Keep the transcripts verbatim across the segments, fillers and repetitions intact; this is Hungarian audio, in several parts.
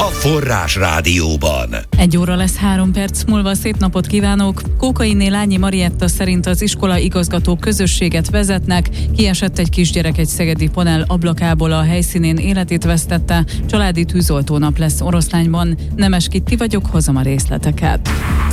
a Forrás Rádióban. Egy óra lesz három perc múlva, szép napot kívánok! Kókainné Lányi Marietta szerint az iskola igazgató közösséget vezetnek, kiesett egy kisgyerek egy szegedi panel ablakából, a helyszínén életét vesztette, családi tűzoltónap lesz Oroszlányban. Nemes Kitti vagyok, hozom a részleteket.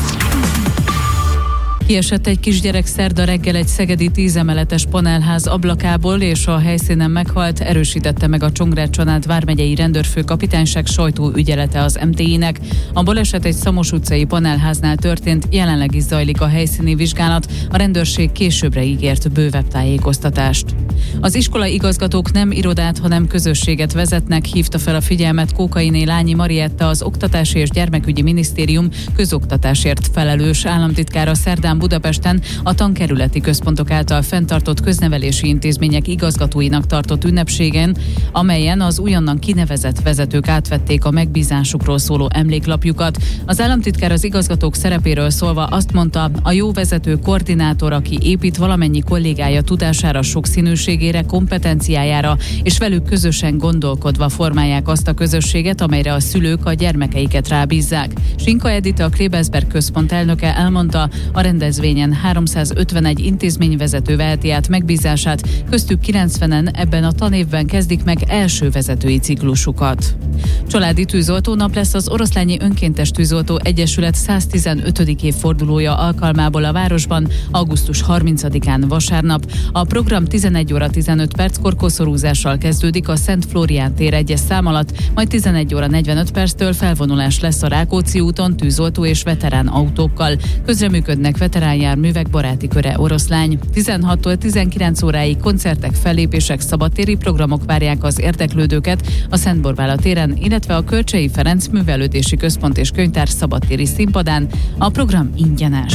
Kiesett egy kisgyerek szerda reggel egy szegedi tízemeletes panelház ablakából, és a helyszínen meghalt, erősítette meg a Csongrád-Csanád vármegyei rendőrfőkapitányság sajtóügyelete az em té i-nek. A baleset egy Szamos utcai panelháznál történt, jelenleg is zajlik a helyszíni vizsgálat, a rendőrség későbbre ígért bővebb tájékoztatást. Az iskola igazgatók nem irodát, hanem közösséget vezetnek, hívta fel a figyelmet Kókainné Lányi Marietta, az Oktatási és Gyermekügyi Minisztérium közoktatásért felelős államtitkára szerdán Budapesten a tankerületi központok által fenntartott köznevelési intézmények igazgatóinak tartott ünnepségen, amelyen az újonnan kinevezett vezetők átvették a megbízásukról szóló emléklapjukat. Az államtitkár az igazgatók szerepéről szólva azt mondta, a jó vezető koordinátor, aki épít valamennyi kollégája tudására, sokszínűségére, kompetenciájára, és velük közösen gondolkodva formálják azt a közösséget, amelyre a szülők a gyermekeiket rábízzák. Sinka Edita, a Klebersberg központ elnöke elmondta, a rendezvényen háromszázötvenegy intézményvezető veheti át megbízását, köztük kilencvenen ebben a tanévben kezdik meg első vezetői ciklusukat. Családi tűzoltónap lesz az Oroszlányi Önkéntes Tűzoltó Egyesület száztizenötödik évfordulója alkalmából a városban, augusztus harmincadikán vasárnap. A program tizenegy óra tizenöt perckor koszorúzással kezdődik a Szent Flórián tér egyes szám alatt, majd tizenegy óra negyvenöt perctől felvonulás lesz a Rákóczi úton tűzoltó és veterán autókkal. Közreműködnek veteránjárművek baráti köre Oroszlány. tizenhattól tizenkilenc óráig koncertek, fellépések, szabadtéri programok várják az érdeklődőket a Szent Borbála téren, illetve a Kölcsei Ferenc Művelődési Központ és Könyvtár szabadtéri színpadán. A program ingyenes.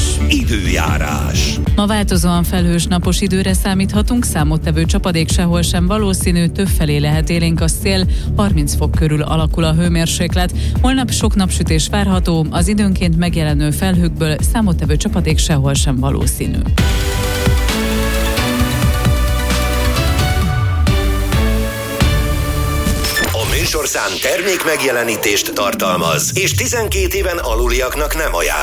Időjárás. Ma változóan felhős napos időre számíthatunk, számottevő csapadék sehol sem valószínű, többfelé lehet élénk a szél, harminc fok körül alakul a hőmérséklet. Holnap sok napsütés várható, az időnként megjelenő felhőkből számottevő csapadék sehol sem valószínű. A műsorszám termék megjelenítést tartalmaz, és tizenkét éven aluliaknak nem ajánlott.